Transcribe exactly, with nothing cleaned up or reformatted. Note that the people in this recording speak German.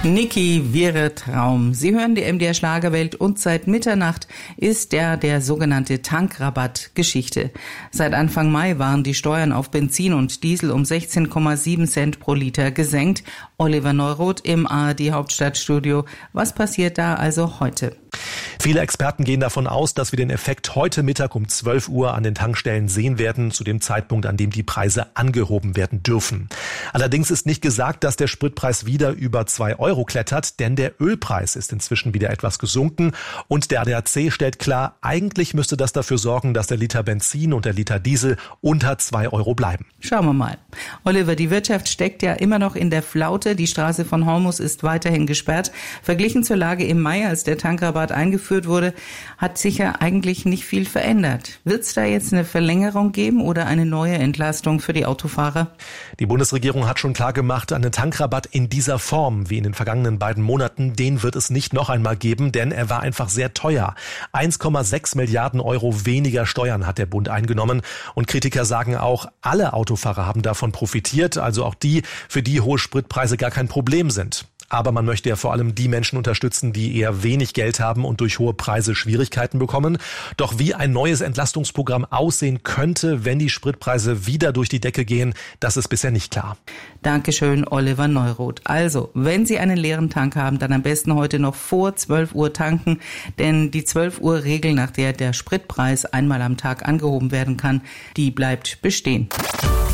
Niki Wäre Traum. Sie hören die M D R Schlagerwelt und seit Mitternacht ist der der sogenannte Tankrabatt Geschichte. Seit Anfang Mai waren die Steuern auf Benzin und Diesel um sechzehn Komma sieben Cent pro Liter gesenkt. Oliver Neuroth im A R D Hauptstadtstudio. Was passiert da also heute? Viele Experten gehen davon aus, dass wir den Effekt heute Mittag um zwölf Uhr an den Tankstellen sehen werden, zu dem Zeitpunkt, an dem die Preise angehoben werden dürfen. Allerdings ist nicht gesagt, dass der Spritpreis wieder über zwei Euro klettert, denn der Ölpreis ist inzwischen wieder etwas gesunken und der A D A C stellt klar, eigentlich müsste das dafür sorgen, dass der Liter Benzin und der Liter Diesel unter zwei Euro bleiben. Schauen wir mal. Oliver, die Wirtschaft steckt ja immer noch in der Flaute. Die Straße von Hormuz ist weiterhin gesperrt. Verglichen zur Lage im Mai, als der Tankrabatt eingeführt wurde, hat sich ja eigentlich nicht viel verändert. Wird es da jetzt eine Verlängerung geben oder eine neue Entlastung für die Autofahrer? Die Bundesregierung hat schon klar gemacht, einen Tankrabatt in dieser Form wie in den vergangenen beiden Monaten, den wird es nicht noch einmal geben, denn er war einfach sehr teuer. eins Komma sechs Milliarden Euro weniger Steuern hat der Bund eingenommen und Kritiker sagen auch, alle Autofahrer haben davon profitiert, also auch die, für die hohe Spritpreise gar kein Problem sind. Aber man möchte ja vor allem die Menschen unterstützen, die eher wenig Geld haben und durch hohe Preise Schwierigkeiten bekommen. Doch wie ein neues Entlastungsprogramm aussehen könnte, wenn die Spritpreise wieder durch die Decke gehen, das ist bisher nicht klar. Dankeschön, Oliver Neuroth. Also, wenn Sie einen leeren Tank haben, dann am besten heute noch vor zwölf Uhr tanken, denn die zwölf Uhr Regel, nach der der Spritpreis einmal am Tag angehoben werden kann, die bleibt bestehen.